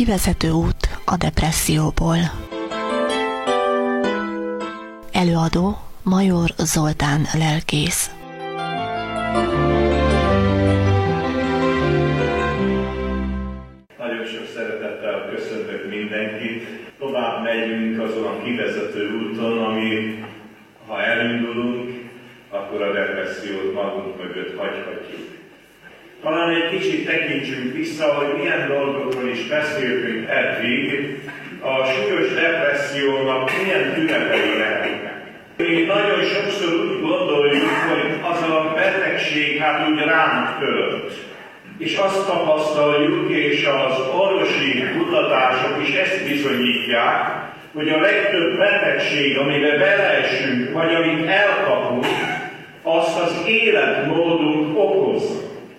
Kivezető út a depresszióból. Előadó Major Zoltán lelkész. Nagyon sok szeretettel köszöntök mindenkit. Tovább megyünk azon a kivezető úton, ami, ha elindulunk, akkor a depressziót magunk mögött hagyhatjuk. Talán egy kicsit tekintsünk vissza, hogy milyen dolgokról is beszéltünk eddig, a súlyos depressziónak milyen tünetei lehetnek. Mi nagyon sokszor úgy gondoljuk, hogy az a betegség hát úgy ránk tölt. És azt tapasztaljuk, és az orvosi kutatások is ezt bizonyítják, hogy a legtöbb betegség, amiben beleesünk, vagy amit elkapunk, azt az életmódunk okozza.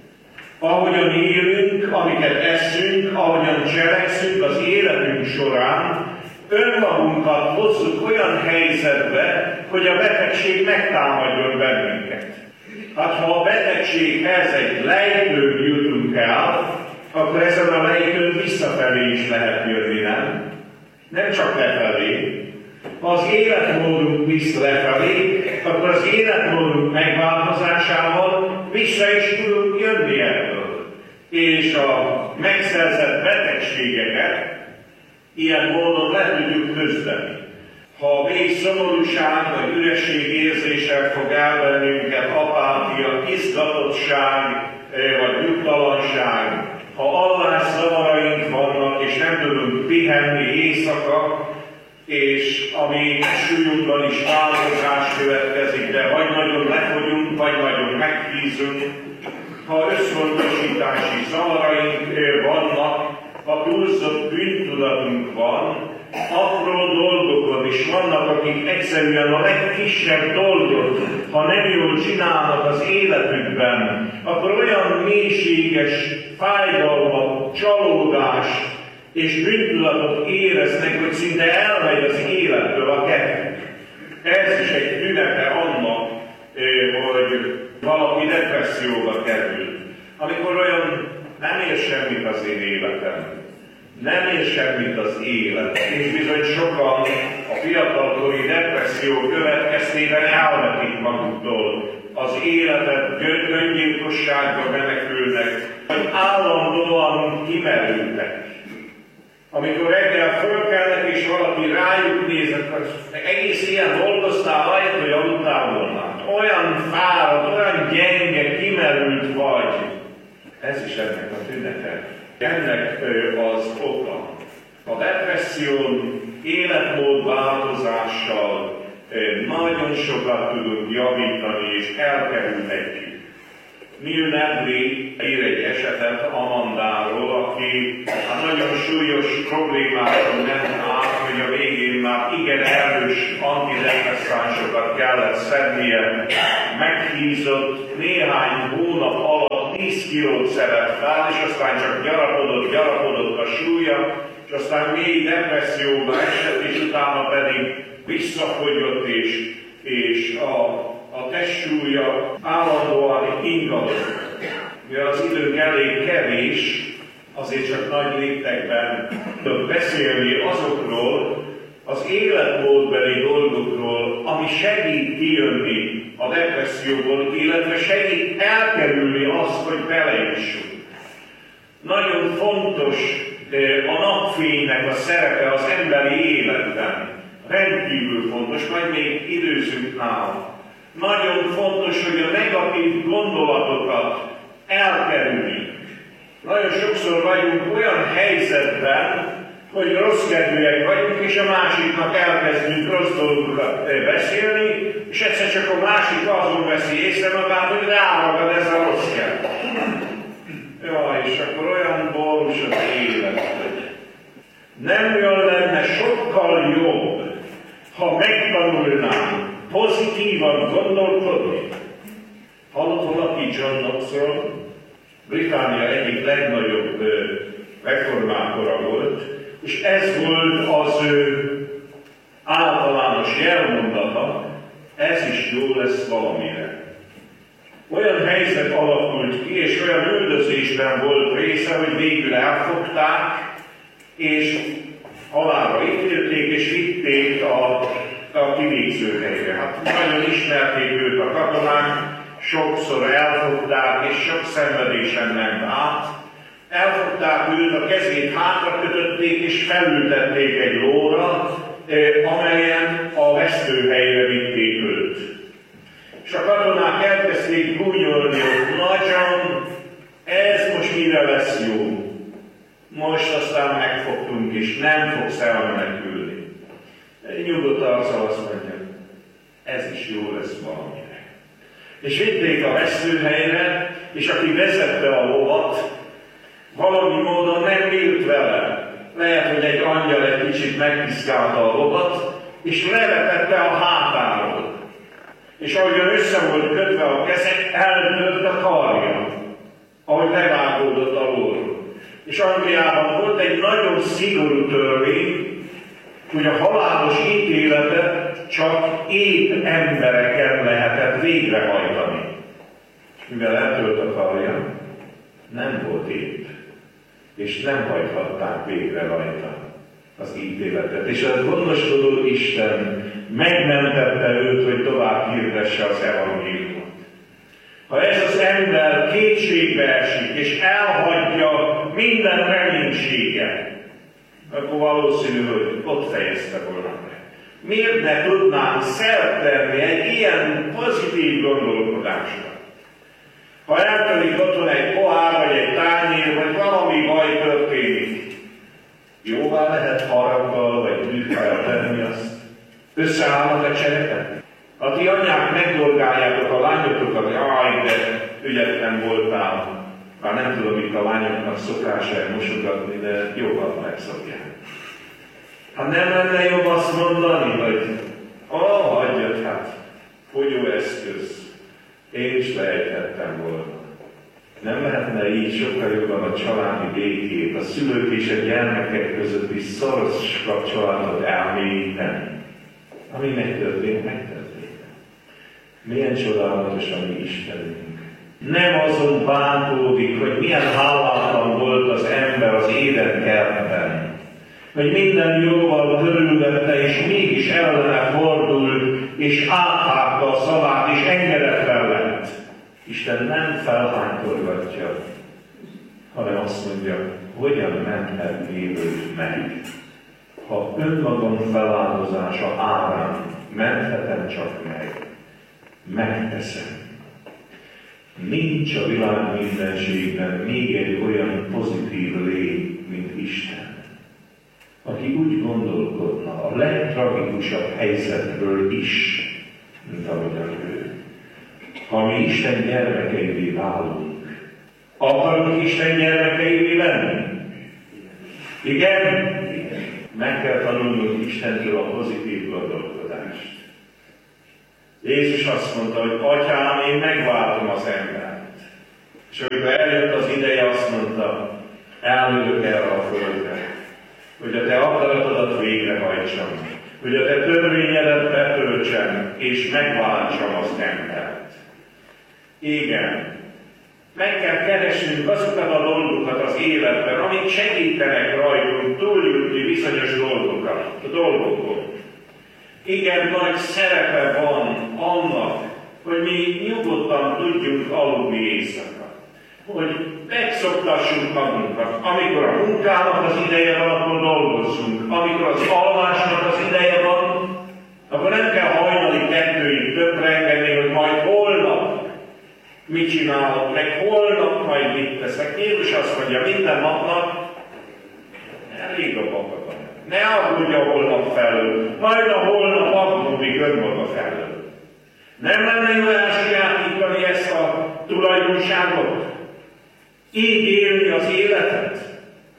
Ahogyan élünk, amiket eszünk, ahogyan cselekszünk az életünk során, önmagunkat hozzuk olyan helyzetbe, hogy a betegség megtámadjon bennünket. Hát ha a betegséghez egy lejtőn jutunk el, akkor ezen a lejtőn visszafelé is lehet jönni, nem? Nem csak lefelé. Ha az életmódunk visz lefelé, akkor az életmódunk megváltozásával vissza is tudunk jönni ebből. És a megszerzett betegségeket ilyen módon le tudjuk küzdeni. Ha mély szomorúság vagy ürességérzéssel fog el bennünket, apátia, izgatottság vagy nyugtalanság, ha alvászavaraink vannak és nem tudunk pihenni éjszaka, és a mi súlyunkban is változás következik, de vagy nagyon lefogyunk, vagy nagyon meghízunk, ha összpontosítási zavaraink vannak, ha túlzott bűntudatunk van, apró dolgokon is vannak, akik egyszerűen a legkisebb dolgot, ha nem jól csinálnak az életükben, akkor olyan mélységes fájdalmat, csalódást és bűntudatot éreznek, hogy szinte elmegy az életből a kettő. Ez is egy tünete annak, hogy valaki depresszióba kerül. Amikor olyan nem ér semmit az én életem, nem ér semmit az élet, és bizony sokan a fiatalkori depresszió következtében elvetik maguktól az életet, öngyilkosságba menekülnek, hogy állandóan kimerültek. Amikor reggel fölkelnek és valaki rájuk néz, akkor egész ilyen dolgoztál rajta, hogy aludtál volna. Olyan fáradt, olyan gyenge, kimerült vagy. Ez is ennek a tünete. Ennek az oka. A depresszión életmódváltozással nagyon sokat tudunk javítani és elkerülhetjük. Neil Nedley ír egy esetet Amandáról, aki nagyon súlyos problémákon ment át, hogy a végén már igen erős antidepresszánsokat kellett szednie. Meghízott, néhány hónap alatt 10 kilót szedett fel, és aztán csak gyarapodott a súlya, és aztán mély depresszióba esett, és utána pedig visszafogyott, és a testsúlya állandóan ingadott. Mivel az időnk elég kevés, azért csak nagy léptekben tudok beszélni azokról az életmódbeli dolgokról, ami segít kijönni a depresszióból, illetve segít elkerülni azt, hogy belejussunk. Nagyon fontos a napfénynek a szerepe az emberi életben. Rendkívül fontos, majd még időzünk nála. Nagyon fontos, hogy a negatív gondolatokat elkerüljük. Nagyon sokszor vagyunk olyan helyzetben, hogy rossz kedvűek vagyunk, és a másiknak elkezdünk rossz dolgokat beszélni, és egyszer csak a másik azon veszi észre magát, hogy ráragad ez a rossz kedv. Jaj, és akkor olyan borús az élet, hogy nem jól lenne sokkal jobb, ha megtanulnánk pozitívan gondolkodni. Hallott valaki John Knoxról? Britannia egyik legnagyobb reformátora volt, és ez volt az ő általános jelmondata, ez is jó lesz valamire. Olyan helyzet alakult ki, és olyan üldözésben volt része, hogy végül elfogták, és halálra ítélték, és vitték a kivégzőhelyre. Hát nagyon ismerték őt a katonák, sokszor elfogták, és sok szenvedésen ment át. Elfogták őt, a kezét hátra kötötték, és felültették egy lóra, amelyen a vesztőhelyre vitték őt. És a katonák elkezdték gúnyolni, hogy nagyon, ez most mire lesz jó? Most aztán megfogtunk, és nem fogsz elmenekülni. Nyugodt arccal azt mondja, ez is jó lesz valamire. És vitték a vesztőhelyre, és aki vezette a lovat, valami módon nem bírt vele. Lehet, hogy egy angyal egy kicsit megpiszkálta a lovat, és levetette a hátáról. És ahogyan össze volt kötve a kezek, eltört a karja, ahogy levágódott a lóról. És Angliában volt egy nagyon szigorú törvény, hogy a halálos ítéletet csak épp embereken lehetett végrehajtani. Mivel eltört a karja, nem volt épp, és nem hajthatták végre rajta az ítéletet. És a gondoskodó Isten megmentette őt, hogy tovább hirdesse az evangéliumot. Ha ez az ember kétségbe esik, és elhagyja minden reménységet, akkor valószínű, hogy ott fejezte volna meg. Miért ne tudnánk szert tenni egy ilyen pozitív gondolkodásra? Ha eltörik otthon egy pohár, vagy egy tányér, vagy valami baj történik, jóvá lehet haraggal, vagy dühvel tenni azt? Összeállnak a cselekedni? A ti anyák megdorgáljátok a lányotokat, jaj, de ügyetlen voltál. Már nem tudom, itt a lányoknak szokása mosogatni, de jóval megszokják. Hát nem lenne jobb azt mondani, hogy hagyjad, hát, fogyóeszköz. Én is lejtettem volna. Nem lehetne így sokkal jobban a családi békét, a szülők és a gyermekek közötti szoros kapcsolatot elmélyíteni? Ami megtörtént, megtörtént. Milyen csodálatos a mi Istenünk. Nem azon bántódik, hogy milyen hálátlan volt az ember az életkertben, hogy minden jóval körülvette, és mégis ellene fordul, és áthágta a szavát, és engedetlen lett. Isten nem felhánytorgatja, hanem azt mondja, hogyan menthetné őt meg. Ha önmagam feláldozása árán menthetem csak meg, megteszem. Nincs a világ mindenségben még egy olyan pozitív lény, mint Isten, aki úgy gondolkodna a legtragikusabb helyzetről is, mint ahogyan ő. Ha mi Isten gyermekeivé válunk, akarunk Isten gyermekeivé lenni? Igen? Meg kell tanulnunk Istentől a pozitív gondolkodást. Jézus azt mondta, hogy Atyám, én megváltom az embert. És amikor eljött az ideje, azt mondta, elmegyök erre a földre, hogy a te akaratodat végrehajtsam, hogy a te törvényedet betöltsem, és megváltsam az embert. Igen, meg kell keresnünk azokat a dolgokat az életben, amik segítenek rajtunk túljutni bizonyos dolgokon. Igen, nagy szerepe van annak, hogy mi nyugodtan tudjunk aludni éjszaka. Hogy megszoktassuk magunkat. Amikor a munkának az ideje van, akkor dolgozzunk. Amikor az alvásnak az ideje van, akkor nem kell hajnali 2-ig töprengeni, hogy majd holnap mit csinálok, meg holnap majd mit teszek. Jézus azt mondja, minden napnak elég a maga. Ne aggódj a holnap felől, majd a holnap aggódik önmaga felől. Nem lenne jó elsajátítani ezt a tulajdonságot? Így élni az életet?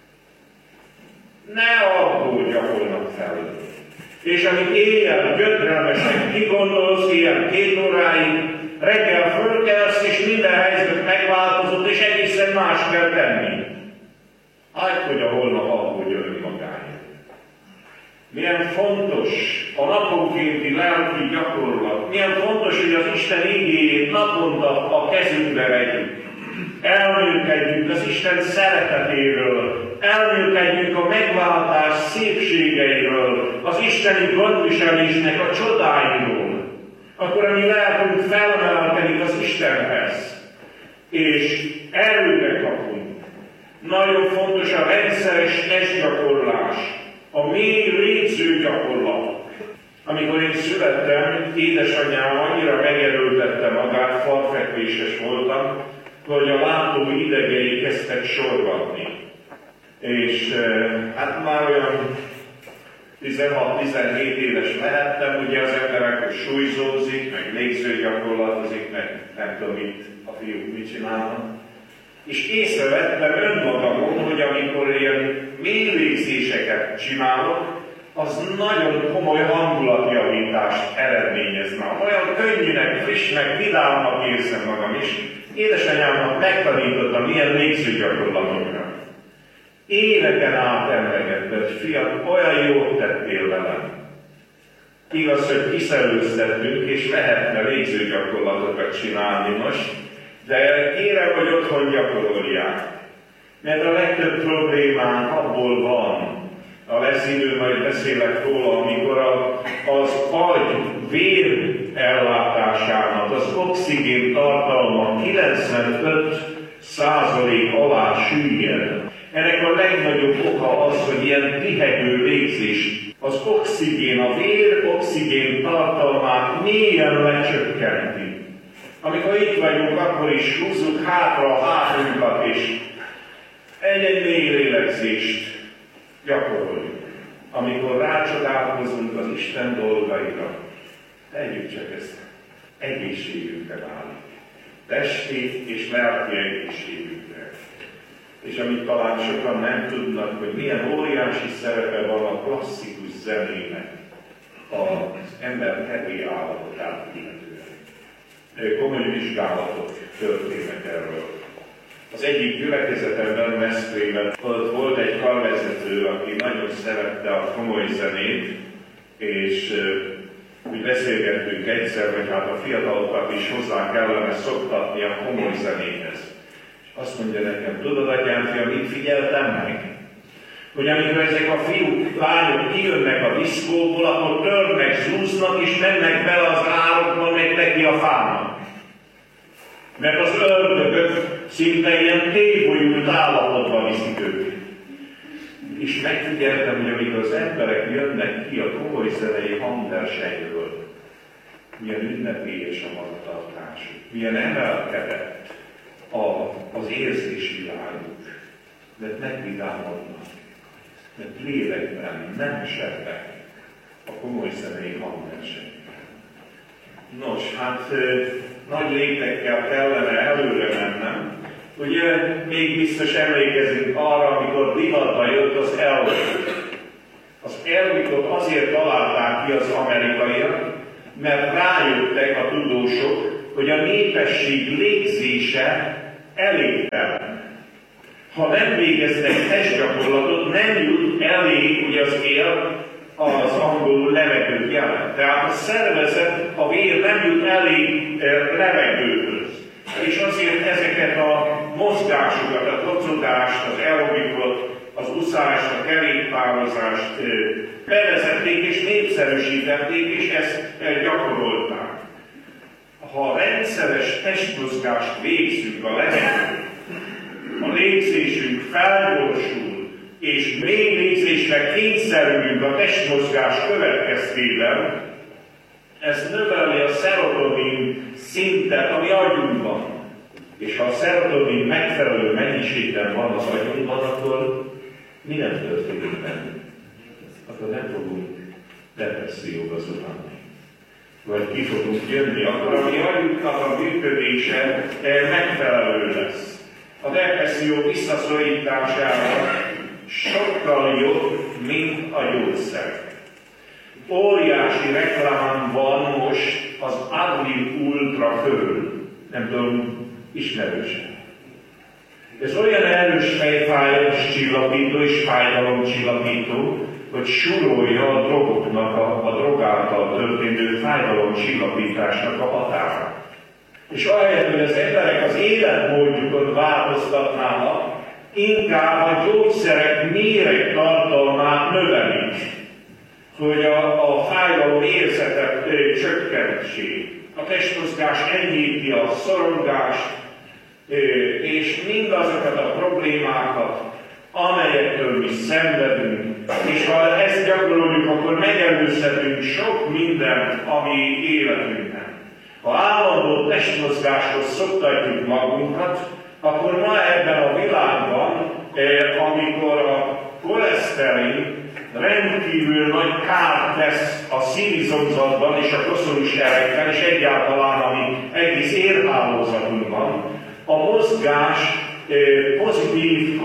Ne aggódj a holnap felől. És amit éjjel gyötrelmesen kigondolsz, ilyen 2 óráig, reggel fölkelsz, és minden helyzet megváltozott, és egészen más kell tenni. Hagyd, hogy a holnap aggódjon önmagáért. Milyen fontos a naponkénti lelki gyakorlat, milyen fontos, hogy az Isten igéjét naponta a kezünkbe vegyük. Elmélkedjünk az Isten szeretetéről, elmélkedjünk a megváltozásáról, megváltás szépségeiről, az isteni gondviselésnek a csodáiról, akkor a mi lelkünk felemelkedik az Istenhez, és erőre kapunk. Nagyon fontos a rendszeres testgyakorlás, a mély légző gyakorlat. Amikor én születtem, édesanyám annyira megerőltette magát, falfekvéses voltam, hogy a látó idegei kezdtek sorgatni. És hát már olyan 16-17 éves lehettem, ugye az emberek súlyzózik, meg légzőgyakorlatozik, meg nem tudom a fiúk mit csinálnak. És észrevettem önmagamon, hogy amikor ilyen mélylégzéseket csinálok, az nagyon komoly hangulatjavítást eredményezne. Olyan könnyűnek, frissnek, vidámnak érzem magam is. Édesanyámnak megtanítottam ilyen légzőgyakorlatokra. Éveken át emlegette, hogy fiam, olyan jót tettél velem. Igaz, hogy kiszerőztettünk, és lehetne légzőgyakorlatokat csinálni most, de kérem, hogy otthon gyakorolják. Mert a legtöbb problémánk abból van, a lesz idő, majd beszélek róla, amikor az agy vér ellátásának az oxigén tartalma 95% alá süllyed. Ennek a legnagyobb oka az, hogy ilyen pihegő légzés, az oxigén, a vér oxigén tartalmát mélyen lecsökkenti. Amikor itt vagyunk, akkor is húzzuk hátra a hátunkat, és egy-egy mély lélegzést gyakoroljuk. Amikor rácsodálkozunk az Isten dolgaira, tegyük csak ezt, egészségünkre válik. Testi és lelki egészségünkre. És amit talán sokan nem tudnak, hogy milyen óriási szerepe van a klasszikus zenének az ember kedvé állapotát illetően. Komoly vizsgálatok történnek erről. Az egyik gyülekezetemben, Veszprémben volt egy karvezető, aki nagyon szerette a komoly zenét, és úgy beszélgettünk egyszer, hogy hát a fiatalokat is hozzá kellene szoktatni a komoly zenéhez. És azt mondja nekem, tudod, atyám, fiam, mit figyeltem meg? Hogy amikor ezek a fiúk, lányok kijönnek a diszkóból, akkor törnek, zúznak, és mennek bele az árokban, meg neki a fának. Mert az ördögök szinte ilyen tévolyult állapotban viszik őket. És megfigyeltem, hogy amikor az emberek jönnek ki a komoly zenei hangversenyről, milyen ünnepélyes a magatartásuk, milyen emelkedett az érzésviláguk, mert megvidámodnak, mert lélekben nem esettek a komoly zenei hangversenyben. Nos, hát nagy léptekkel kellene előre mennem. Ugye még biztos emlékezünk arra, amikor divatba jött az elvitot. Az elvitot azért találták ki az amerikaiak, mert rájöttek a tudósok, hogy a népesség légzése elégtelen. Ha nem végeznek testgyakorlatot, nem jut elég, ugye az él, az angolul levegőt jelent. Tehát a szervezet, a vér nem jut elég levegőhöz. És azért ezeket a mozgásokat, a tocogást, az aerobikot, az úszást, a kerékpározást bevezették és népszerűsítették, és ezt gyakorolták. Ha rendszeres testmozgást végzünk a levegőn, a légzésünk felgyorsul, és mély légzésre kényszerülünk a testmozgás következtében, ez növeli a szerotonin szintet, ami agyunkban. És ha a szerotonin megfelelő mennyiségben van az agyunkban, akkor mi nem történik bennünk? Akkor nem fogunk depresszióba zuhanni. Vagy ki fogunk jönni, akkor a mi agyunknak a működése megfelelő lesz. A depresszió visszaszorítására sokkal jobb, mint a gyógyszer. Óriási reklám van most az Advil Ultra körül. Nem tudom, ismerősen. Ez olyan erős fejfájáscsillapító és fájdalomcsillapító, hogy súrolja a drogoknak, a drog által történő fájdalomcsillapításnak a határát. És ahelyett, hogy az emberek az életmódjukon változtatnának, inkább a gyógyszerek méregtartalmát hogy a fájdalom érzetet csökkentsék. A testmozgás enyhíti a szorongást, és mindazokat a problémákat, amelyektől mi szenvedünk. És ha ezt gyakoroljuk, akkor megelőzhetünk sok mindent a mi életünkben. Ha állandó testmozgáshoz szoktatjuk magunkat, akkor ma ebben a világban, amikor a koleszterin rendkívül nagy kárt tesz a szívizomzatban és a koszorús erekben, és egyáltalán a mi egész érhálózatunkban, a mozgás pozitív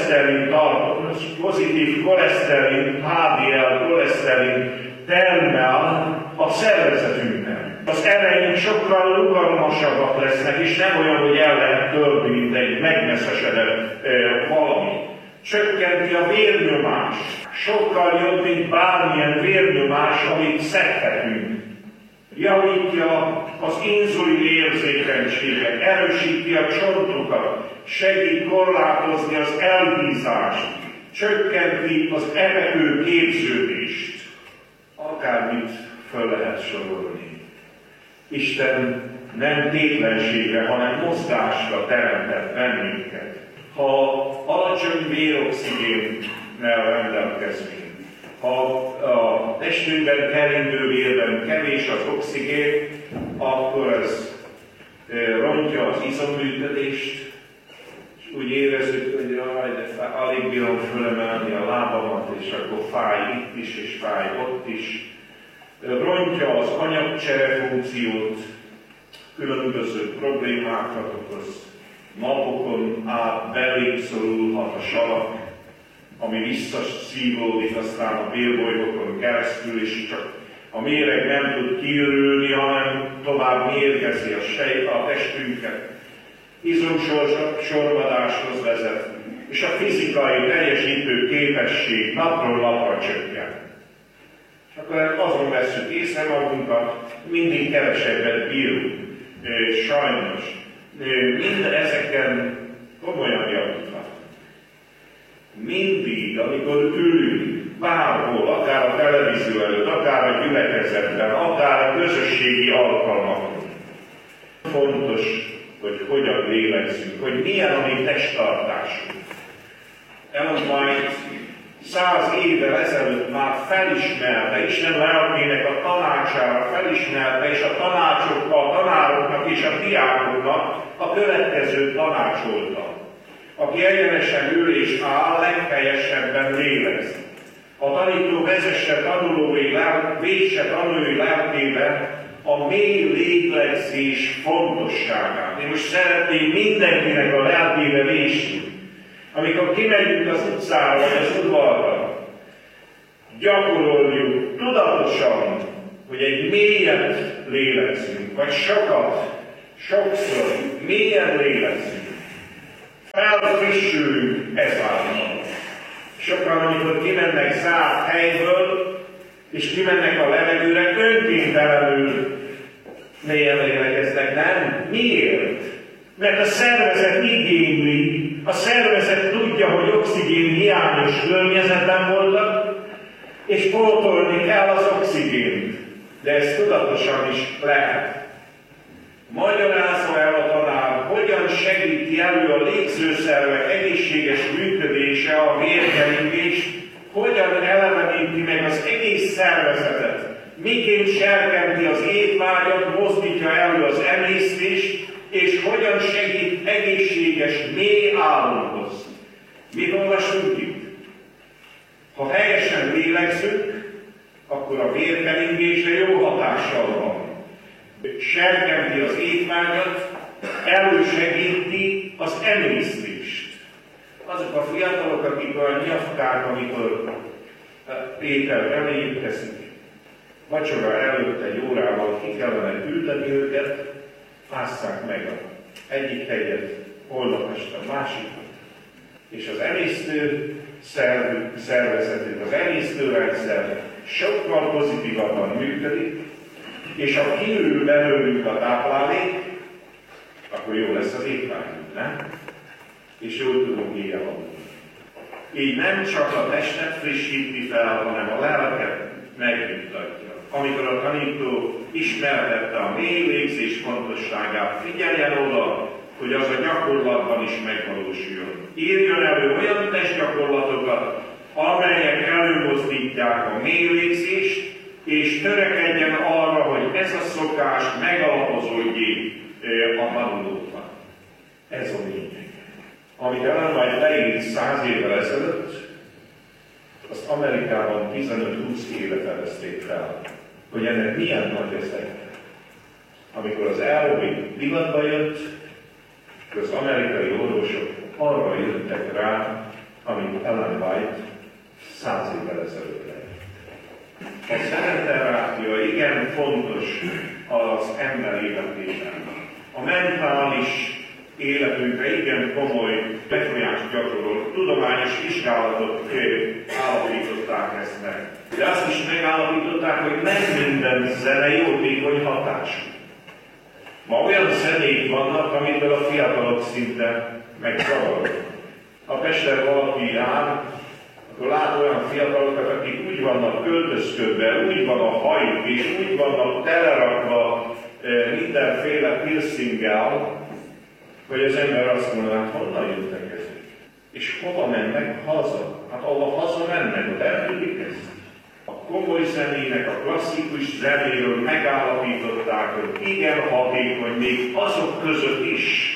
koleszterin, HDL koleszterin termel a szervezetünkben. Az ereink sokkal rugalmasabbak lesznek, és nem olyan, hogy el lehet törni, mint egy megneszesedett valami. Csökkenti a vérnyomást. Sokkal jobb, mint bármilyen vérnyomás, amit szedhetünk. Javítja az inzulin érzékenységet, erősíti a csontokat, segít korlátozni az elhízást, csökkenti az evegő képződést. Akármit föl lehet sorolni. Isten nem tétlenségre, hanem mozgásra teremtett bennünket. Ha alacsony véroxigénnel rendelkezünk, ha a testünkben keringő vérben kevés az oxigén, akkor ez rontja az izoműködést, és úgy érezzük, hogy jaj, de alig bírom fölemelni a lábamat, és akkor fáj itt is, és fáj ott is. Rontja az anyagcsere funkciót, különböző problémákat okoz. Napokon át belém szorulhat a salak, ami visszaszívódik aztán a bélbolygókon keresztül, és csak a méreg nem tud kiürülni, hanem tovább mérgezi a testünket. Izomsorvadáshoz vezet, és a fizikai teljesítő képesség napról napra csökken. És akkor azon vesszük észre magunkat, mindig kevesebbet bírunk, sajnos. Mind ezeken komolyan javíthat. Mindig, amikor ülünk, bárhol, akár a televízió előtt, akár a gyülekezetben, akár a közösségi alkalmakon, fontos, hogy hogyan lélegzünk, hogy milyen a mi testtartásunk. Ellen White 100 évvel ezelőtt már felismerte, Isten lelkének a tanácsára felismerte, és a tanároknak és a diákoknak a következő tanácsolta. Aki egyenesen ül és áll, leghelyesebben lélegz. A tanító vezesse tanulói lelkébe a mély lélegzés fontosságát. Én most szeretném mindenkinek a lelkébe vésni. Amikor kimegyünk az utcára, vagy az udvarra, gyakoroljuk tudatosan, hogy egy mélyet lélegzünk, vagy sokszor mélyen lélegzünk. Felfrissülünk ezáltal. Sokan, amikor kimennek zárt helyből, és kimennek a levegőre, önkéntelenül mélyen lélegeznek, nem? Miért? Mert a szervezet igényli, a szervezet tudja, hogy oxigén hiányos környezetben voltak, és pótolni kell az oxigént. De ez tudatosan is lehet. Magyarázza el a tanár, hogyan segíti elő a légzőszervek egészséges működése, a vérkeringést, hogyan eleveníti meg az egész szervezetet, miként serkenti az étvágyat, mozdítja elő az emésztést, és hogyan segít egészséges mély álomhoz. Mit olvasunk itt? Ha helyesen lélegzünk, akkor a vérkeringésre jó hatással van. Serkenti az étvágyat, elősegíti az emésztést. Azok a fiatalok, akik olyan nyafkák, amikor étel eléjük teszik, vacsora előtt egy órával ki kellene ültetni őket, ásszák meg egyik hegyet, holnap este a másikat. És az emésztő szervezetünk, az emésztőrendszer sokkal pozitívabban működik, és ha kiürül belőlünk a táplálék, akkor jó lesz az étvágyunk, nem? És jól tudunk éjjel aludni. Így nem csak a testet frissíti fel, hanem a lelket, megnyugtatja. Amikor a tanító ismertette a mély légzés fontosságát, figyeljen oda, hogy az a gyakorlatban is megvalósuljon. Írjon elő olyan testgyakorlatokat, amelyek előmozdítják a mély légzést, és törekedjen arra, hogy ez a szokás megalapozódjék a tanulókban. Ez a lényeg. Amit Ellen White leírt 100 évvel ezelőtt, azt Amerikában 15-20 éve fedezték fel, hogy ennek milyen nagy effekte. Amikor az aerobik divatba jött, az amerikai orvosok arra jöttek rá, amit Ellen White 100 évvel ezelőtt leírt. A szeneterápia igen fontos az ember életében. A mentális életünkre igen komoly befolyást gyakorol. Tudományos vizsgálatok állapították ezt meg. De azt is megállapították, hogy nem minden zene jótékony hatású. Ma olyan zenék vannak, amitől a fiatalok szinte megzavarodnak. Ha Pesten valaki jár, akkor lát olyan fiatalokat, akik úgy vannak költözködve, úgy van a hajuk, és úgy vannak telerakva mindenféle piercinggel, hogy az ember azt mondja, hát honnan jöttek ezek? És hova mennek? Haza. Hát ahol haza mennek, ott eltűnik ezt. A komoly zenének, a klasszikus zenéről megállapították, hogy igen hatékony még azok között is,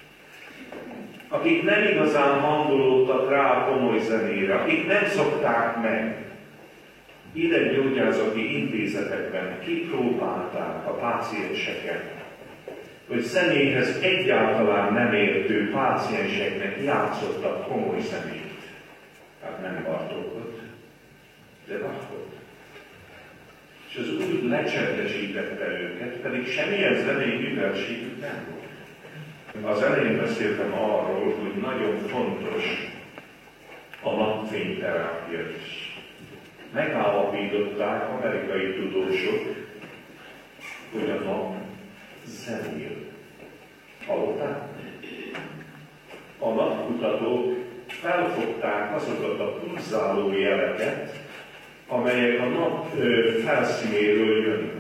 akik nem igazán hangolódtak rá a komoly zenére, akik nem szokták meg. Ideggyógyászati intézetekben kipróbálták a pácienseket, hogy zenéhez egyáltalán nem értő pácienseknek játszottak komoly zenét. Hát nem Bartókot, de Bachot. És az úgy lecsendesítette őket, pedig semmilyen zenei műveltségük nem volt. Az elején beszéltem arról, hogy nagyon fontos a napfényterápia is. Megállapították amerikai tudósok, hogy a nap zenél. Hallották? A napkutatók felfogták azokat a pulzáló jeleket, amelyek a nap felszínéről jönnek.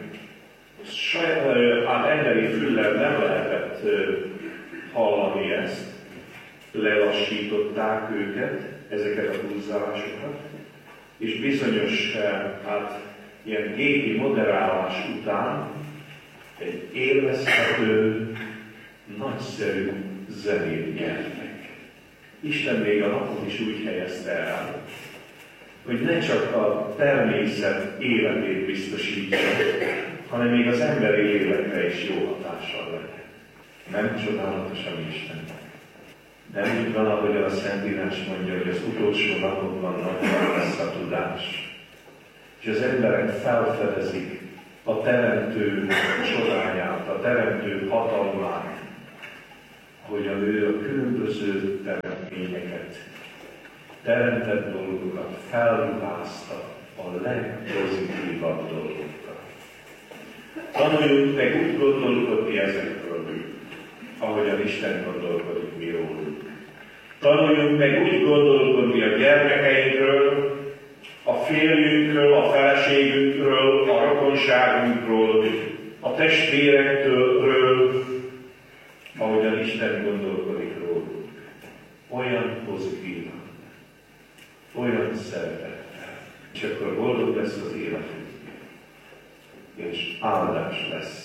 Hát emberi füllel nem lehetett hallani ezt, lelassították őket, ezeket a pulzálásokat, és bizonyos, hát ilyen gépi moderálás után egy élvezhető, nagyszerű zenét nyertek. Isten még a napot is úgy helyezte el, hogy ne csak a természet életét biztosítsa, hanem még az emberi életre is jó hatással legyen. Nem csodálatos a Isten. Nem úgy van, ahogy a Szentírás mondja, hogy az utolsó napokban nagyban lesz a tudás. És az emberek felfedezik a Teremtő csodáját, a Teremtő hatalmát, ahogyan ő a különböző teremtményeket, teremtett dolgokat felruházta a legpozitívabb dolgokkal. Tanuljunk meg úgy gondolkodni ezekről, ahogyan Isten gondolkodik mi rólunk. Tanuljunk meg úgy gondolkodni a gyermekeinkről, a férjünkről, a feleségünkről, a rokonságunkról, a testvérektől, ahogyan Isten gondolkodik rólunk. Olyan pozitívan, olyan szeretettel, és akkor boldog lesz az életünk, és áldás lesz